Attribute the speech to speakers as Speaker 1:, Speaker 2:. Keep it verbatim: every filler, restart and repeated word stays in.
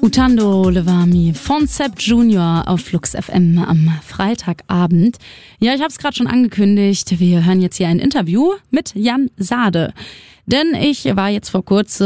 Speaker 1: Utando Levami von Sepp Junior auf Flux F M am Freitagabend. Ja, ich habe es gerade schon angekündigt. Wir hören jetzt hier ein Interview mit Jan Sade. Denn ich war jetzt vor kurzem